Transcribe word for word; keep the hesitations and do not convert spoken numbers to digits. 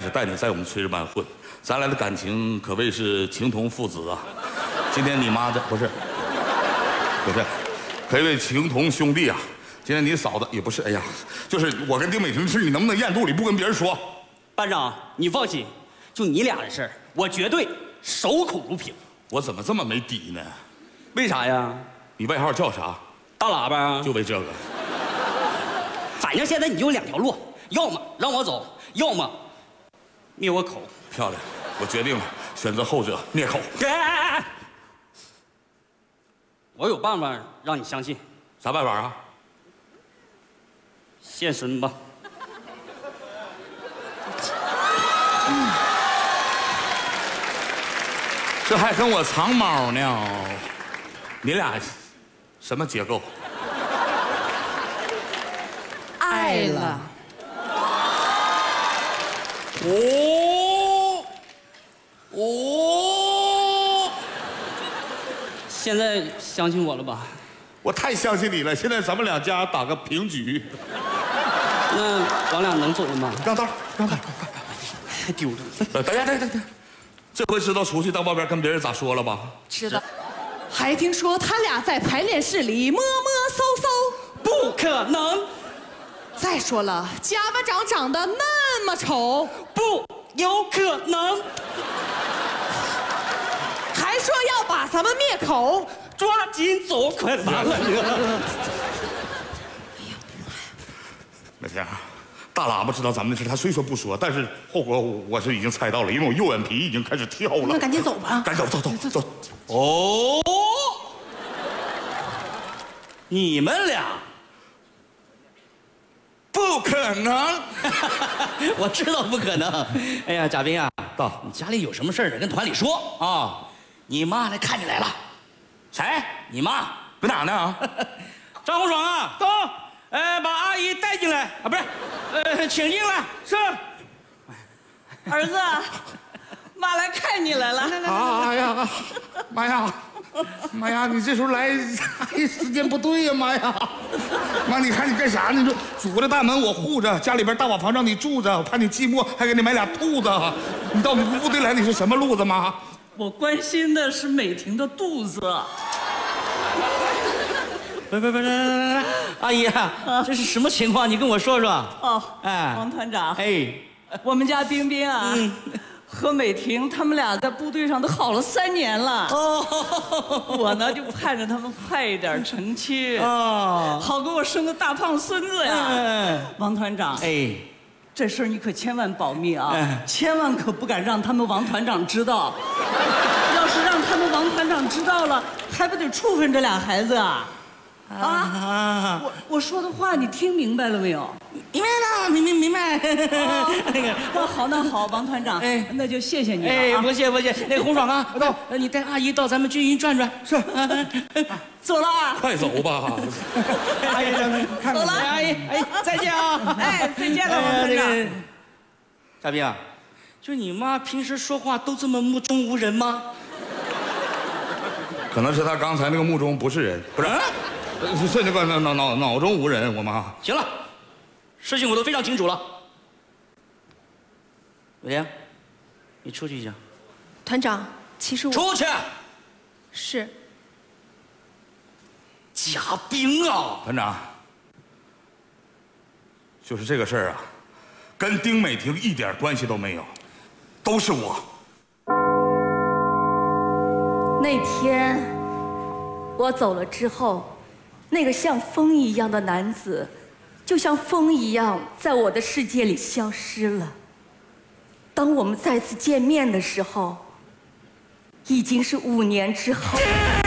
始带你在我们炊事班混，咱俩的感情可谓是情同父子啊。今天你妈的不是，不是，可谓情同兄弟啊。今天你嫂子也不是，哎呀，就是我跟丁美婷的事，你能不能咽肚里不跟别人说？ 班长，你放心，就你俩的事儿，我绝对守口如瓶。 我怎么这么没底呢？ 为啥呀？ 你外号叫啥？ 大喇叭。 就为这个。 反正现在你就两条路，要么让我走，要么灭我口。 漂亮，我决定了，选择后者，灭口。 哎哎哎！我有办法让你相信。 啥办法啊？ 现身吧。 嗯，这还跟我藏猫呢。你俩什么结构？ 爱了。 哦哦， 现在相信我了吧？ 我太相信你了。现在咱们两家打个平局。 那咱俩能走了吗？ 让道，让道， 太丢人了。等一下，等一下，等一下，这回知道出去到外边跟别人咋说了吧？ 知道。还听说他俩在排练室里摸摸搜搜。 不可能。 再说了，贾班长长得那么丑， 不有可能。 还说要把咱们灭口， 抓紧走，快完了！ 美婷，大喇叭知道咱们的事，他虽说不说，但是后果我是已经猜到了，因为我右眼皮已经开始跳了。 那赶紧走吧， 赶紧走走走走。 哦，你们俩。 不可能， 我知道不可能。哎呀，贾斌啊，到你家里有什么事儿得跟团里说啊。你妈来看你来了。谁？你妈搁哪呢？ 张红爽啊，走，呃，把阿姨带进来啊，不是，呃，请进来。是。 儿子，妈来看你来了。 哎呀，妈呀！妈呀，你这时候来，哎，时间不对呀，妈呀！妈，你看你干啥呢？你说阻着大门我护着，家里边大瓦房让你住着，我怕你寂寞，还给你买俩兔子。你到部队来，你是什么路子妈？ 我关心的是美婷的肚子。 不不不，来来来来，阿姨啊，这是什么情况？你跟我说说。 哦，哎，王团长， 哎， 我们家冰冰啊。嗯，和美婷他们俩在部队上都好了三年了。哦，我呢就盼着他们快一点成亲，哦，好给我生个大胖孙子呀。嗯，王团长，哎，这事儿你可千万保密啊，千万可不敢让他们王团长知道。要是让他们王团长知道了，还不得处分这俩孩子啊？啊！我我说的话你听明白了没有？ 明白了，明明明白。 那个，那好，那好，王团长，哎，那就谢谢你了。 哎，不谢不谢。那个洪爽啊，到，你带阿姨到咱们军营转转。 是， 走了。 快走吧。 阿姨，看走了，阿姨，哎，再见啊！ 哎，再见了，王团长。 大兵啊，就你妈平时说话都这么目中无人吗？ 可能是他刚才那个目中不是人，不是。是那个脑脑脑脑中无人，我妈。 行了，事情我都非常清楚了。伟玲，你出去一下。 团长，其实我出去。 是。 贾冰啊， 团长，就是这个事儿啊，跟丁美婷一点关系都没有，都是我。 那天我走了之后。那个像风一样的男子，就像风一样在我的世界里消失了。当我们再次见面的时候，已经是五年之后。